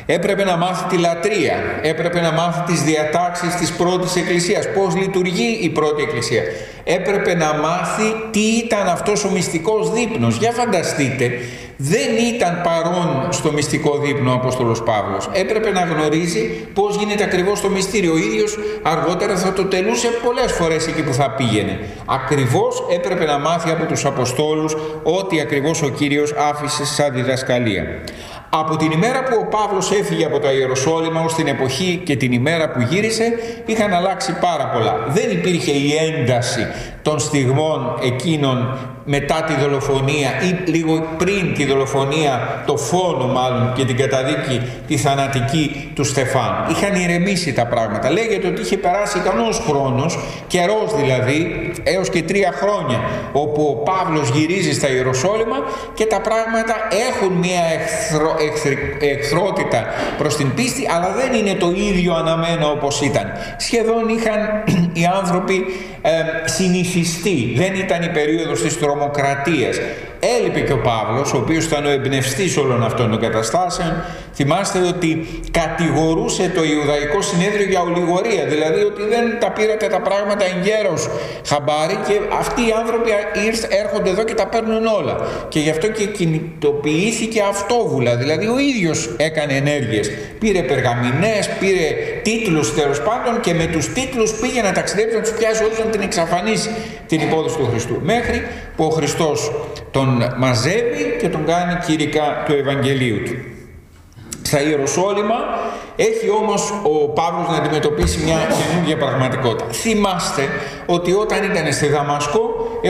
Έπρεπε να μάθει τη λατρεία, έπρεπε να μάθει τις διατάξεις της πρώτης εκκλησίας, πώς λειτουργεί η πρώτη εκκλησία. Έπρεπε να μάθει τι ήταν αυτός ο μυστικός δείπνος. Για φανταστείτε, δεν ήταν παρόν στο μυστικό δείπνο ο Απόστολος Παύλος. Έπρεπε να γνωρίζει πώς γίνεται ακριβώς το μυστήριο. Ο ίδιος αργότερα θα το τελούσε πολλές φορές εκεί που θα πήγαινε. Ακριβώς έπρεπε να μάθει από τους Αποστόλους ό,τι ακριβώς ο Κύριος άφησε σαν διδασκαλία. Από την ημέρα που ο Παύλος έφυγε από τα Ιεροσόλυμα ως την εποχή και την ημέρα που γύρισε, είχαν αλλάξει πάρα πολλά. Δεν υπήρχε η ένταση των στιγμών εκείνων μετά τη δολοφονία ή λίγο πριν τη δολοφονία, το φόνο μάλλον και την καταδίκη τη θανατική του Στεφάνου. Είχαν ηρεμήσει τα πράγματα. Λέγεται ότι είχε περάσει ικανός χρόνος, καιρός δηλαδή, έως και 3 χρόνια, όπου ο Παύλος γυρίζει στα Ιεροσόλυμα και τα πράγματα έχουν μια εχθρότητα προς την πίστη, αλλά δεν είναι το ίδιο αναμένο όπως ήταν. Σχεδόν είχαν οι άνθρωποι συνηθιστεί. Δεν ήταν η περίοδος της τρομοκρατίας. Έλειπε και ο Παύλος, ο οποίος ήταν ο εμπνευστής όλων αυτών των καταστάσεων. Θυμάστε ότι κατηγορούσε το Ιουδαϊκό Συνέδριο για ολιγορία, δηλαδή ότι δεν τα πήρατε τα πράγματα εγκαίρως χαμπάρι και αυτοί οι άνθρωποι έρχονται εδώ και τα παίρνουν όλα. Και γι' αυτό και κινητοποιήθηκε αυτόβουλα, δηλαδή ο ίδιος έκανε ενέργειες. Πήρε περγαμηνές, πήρε τίτλους τέλος πάντων και με τους τίτλους πήγε να ταξιδέψει, να τους πιάσει όλους, να την εξαφανίσει την υπόθεση του Χριστού. Μέχρι που ο Χριστός τον μαζεύει και τον κάνει κήρυκα του Ευαγγελίου του. Στα Ιεροσόλυμα έχει όμως ο Παύλος να αντιμετωπίσει μια καινούργια πραγματικότητα. Θυμάστε ότι όταν ήταν στη Δαμασκό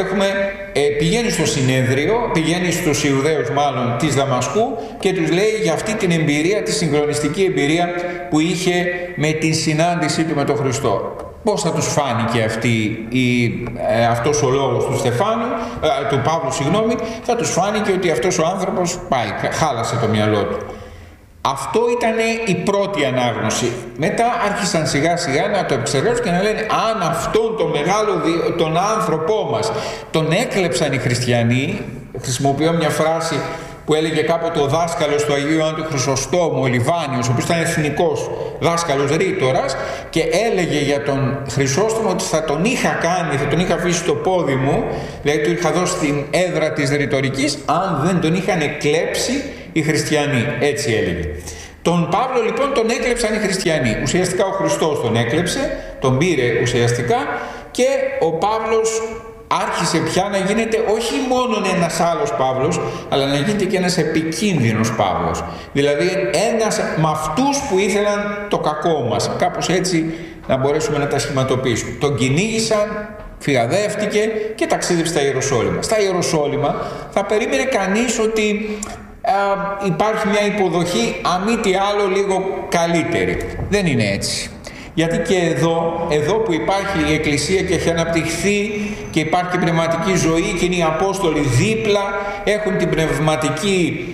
πηγαίνει στο συνέδριο, πηγαίνει στους Ιουδαίους μάλλον της Δαμασκού και τους λέει για αυτή την εμπειρία, τη συγκλονιστική εμπειρία που είχε με την συνάντησή του με τον Χριστό. Πώς θα τους φάνηκε αυτός ο λόγος του Παύλου, θα τους φάνηκε ότι αυτός ο άνθρωπος χάλασε το μυαλό του. Αυτό ήταν η πρώτη ανάγνωση. Μετά άρχισαν σιγά σιγά να το επεξεργάζουν και να λένε αν αυτόν τον μεγάλο τον άνθρωπό μας τον έκλεψαν οι χριστιανοί. Χρησιμοποιώ μια φράση που έλεγε κάποτε ο δάσκαλος του Αγίου Ιωάννου Χρυσοστόμου, ο Λιβάνιος, ο οποίος ήταν εθνικός δάσκαλος ρήτορας, και έλεγε για τον Χρυσόστομο ότι θα τον είχα αφήσει στο πόδι μου, δηλαδή του είχα δώσει την έδρα της ρητορικής, αν δεν τον είχαν εκλέψει οι χριστιανοί. Έτσι έλεγε. Τον Παύλο λοιπόν τον έκλεψαν οι χριστιανοί. Ουσιαστικά ο Χριστός τον έκλεψε, τον πήρε ουσιαστικά, και ο Παύλος άρχισε πια να γίνεται όχι μόνο ένας άλλος Παύλος, αλλά να γίνεται και ένας επικίνδυνος Παύλος. Δηλαδή ένας με αυτούς που ήθελαν το κακό μας. Κάπως έτσι να μπορέσουμε να τα σχηματοποιήσουμε. Τον κυνήγησαν, φυγαδεύτηκε και ταξίδεψε στα Ιεροσόλυμα. Στα Ιεροσόλυμα θα περίμενε κανείς ότι υπάρχει μια υποδοχή, αν μη τι άλλο, λίγο καλύτερη. Δεν είναι έτσι. Γιατί και εδώ που υπάρχει η Εκκλησία και έχει αναπτυχθεί και υπάρχει πνευματική ζωή και είναι οι Απόστολοι δίπλα, έχουν την πνευματική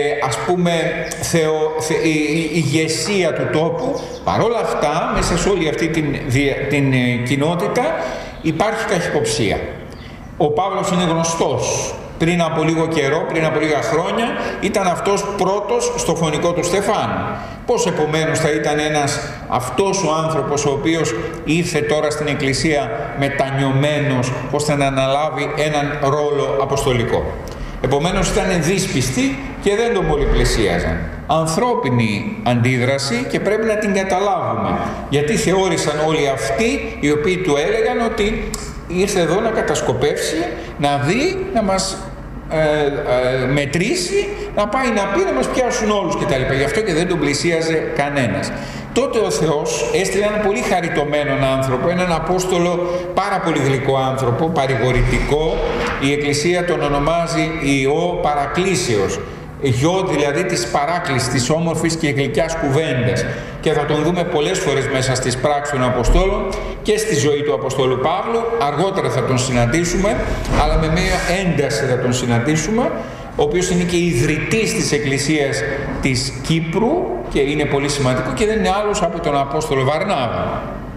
ηγεσία του τόπου, παρόλα αυτά μέσα σε όλη αυτή την κοινότητα υπάρχει καχυποψία. Ο Παύλος είναι γνωστός. Πριν από λίγο καιρό, πριν από λίγα χρόνια, ήταν αυτός πρώτος στο φωνικό του Στεφάνου. Πώς επομένως θα ήταν αυτός ο άνθρωπος ο οποίος ήρθε τώρα στην Εκκλησία μετανιωμένος, ώστε να αναλάβει έναν ρόλο αποστολικό. Επομένως ήταν δύσπιστοι και δεν τον πολυπλησίαζαν. Ανθρώπινη αντίδραση και πρέπει να την καταλάβουμε. Γιατί θεώρησαν όλοι αυτοί οι οποίοι του έλεγαν ότι ήρθε εδώ να κατασκοπεύσει, να δει, να μας μετρήσει, να πάει να πει, να μας πιάσουν όλους κτλ. Γι' αυτό και δεν τον πλησίαζε κανένας. Τότε ο Θεός έστειλε έναν πολύ χαριτωμένον άνθρωπο, έναν Απόστολο πάρα πολύ γλυκό άνθρωπο, παρηγορητικό. Η Εκκλησία τον ονομάζει Υιό Παρακλήσεως. Γιο δηλαδή της παράκλησης, της όμορφης και γλυκιάς κουβέντας, και θα τον δούμε πολλές φορές μέσα στις πράξεις των Αποστόλων και στη ζωή του Αποστόλου Παύλου. Αργότερα θα τον συναντήσουμε, αλλά με μια ένταση θα τον συναντήσουμε, ο οποίος είναι και ιδρυτής της Εκκλησίας της Κύπρου και είναι πολύ σημαντικό, και δεν είναι άλλος από τον Απόστολο Βαρνάβα.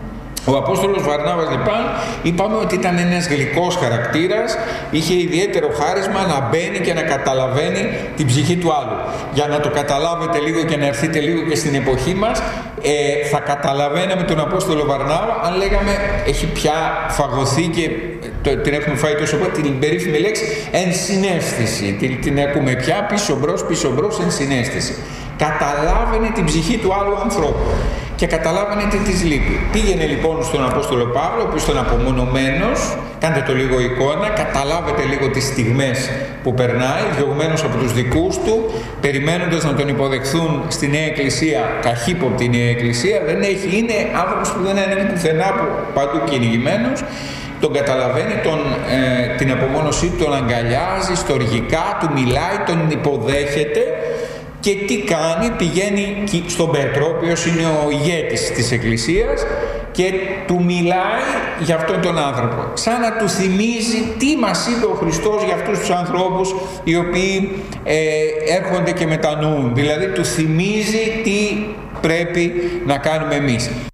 Ο Απόστολος Βαρνάβας λοιπόν είπαμε ότι ήταν ένας γλυκός χαρακτήρας, είχε ιδιαίτερο χάρισμα να μπαίνει και να καταλαβαίνει την ψυχή του άλλου. Για να το καταλάβετε λίγο και να έρθετε λίγο και στην εποχή μας, θα καταλαβαίναμε τον Απόστολο Βαρνάβα αν λέγαμε έχει πια φαγωθεί και την έχουμε φάει τόσο πολύ, την περίφημη λέξη ενσυναίσθηση, την έχουμε πια πίσω μπρος ενσυναίσθηση. Καταλάβαινε την ψυχή του άλλου ανθρώπου και καταλάβαινε τι της λείπει. Πήγαινε λοιπόν στον Απόστολο Παύλο, ο οποίος ήταν απομονωμένος, κάντε το λίγο εικόνα, καταλάβετε λίγο τις στιγμές που περνάει, διωγμένος από τους δικούς του, περιμένοντας να τον υποδεχθούν στη Νέα Εκκλησία, καχύποπτη Νέα Εκκλησία, είναι άνθρωπος που δεν ανήκει πουθενά, παντού κυνηγημένος. Τον καταλαβαίνει, την απομόνωσή του, τον αγκαλιάζει στοργικά, του μιλάει, τον υποδέχεται. Και τι κάνει, πηγαίνει στον Πέτρο, ο οποίος είναι ο ηγέτης της Εκκλησίας, και του μιλάει για αυτόν τον άνθρωπο. Σαν να του θυμίζει τι μας είπε ο Χριστός για αυτούς τους ανθρώπους οι οποίοι έρχονται και μετανοούν. Δηλαδή του θυμίζει τι πρέπει να κάνουμε εμείς.